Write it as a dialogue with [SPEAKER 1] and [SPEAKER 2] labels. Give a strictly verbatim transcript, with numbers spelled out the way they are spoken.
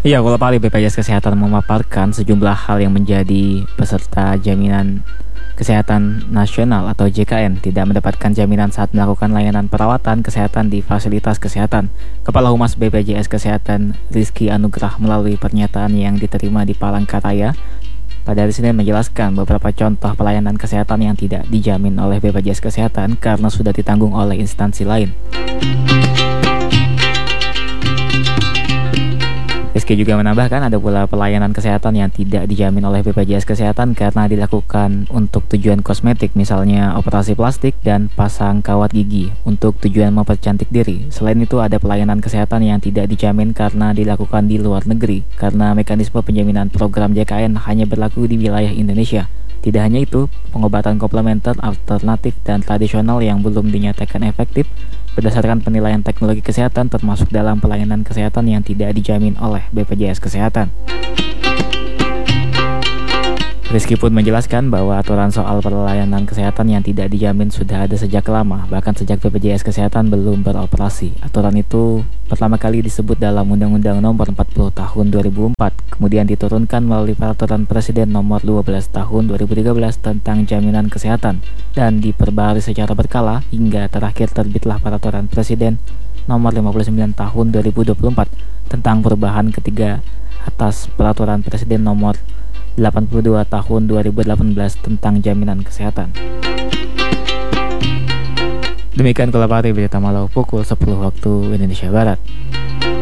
[SPEAKER 1] Iya, kalau Pali B P J S Kesehatan memaparkan sejumlah hal yang menjadi peserta jaminan kesehatan nasional atau J K N tidak mendapatkan jaminan saat melakukan layanan perawatan kesehatan di fasilitas kesehatan. Kepala Humas B P J S Kesehatan Rizky Anugrah melalui pernyataan yang diterima di Palangkaraya pada hari Senin menjelaskan beberapa contoh pelayanan kesehatan yang tidak dijamin oleh B P J S Kesehatan karena sudah ditanggung oleh instansi lain. Rizky juga menambahkan ada pula pelayanan kesehatan yang tidak dijamin oleh B P J S Kesehatan karena dilakukan untuk tujuan kosmetik, misalnya operasi plastik dan pasang kawat gigi untuk tujuan mempercantik diri. Selain itu ada pelayanan kesehatan yang tidak dijamin karena dilakukan di luar negeri karena mekanisme penjaminan program J K N hanya berlaku di wilayah Indonesia. Tidak hanya itu, pengobatan komplementer, alternatif, dan tradisional yang belum dinyatakan efektif berdasarkan penilaian teknologi kesehatan termasuk dalam pelayanan kesehatan yang tidak dijamin oleh B P J S Kesehatan. Rizky pun menjelaskan bahwa aturan soal pelayanan kesehatan yang tidak dijamin sudah ada sejak lama, bahkan sejak B P J S Kesehatan belum beroperasi. Aturan itu pertama kali disebut dalam Undang-Undang Nomor empat puluh Tahun dua ribu empat, kemudian diturunkan melalui Peraturan Presiden Nomor dua belas Tahun dua ribu tiga belas tentang jaminan kesehatan, dan diperbarui secara berkala hingga terakhir terbitlah Peraturan Presiden Nomor lima puluh sembilan Tahun dua ribu dua puluh empat tentang perubahan ketiga atas Peraturan Presiden Nomor delapan puluh dua Tahun dua ribu delapan belas tentang jaminan kesehatan. Demikian Kolapari Berita Malau pukul sepuluh waktu Indonesia Barat.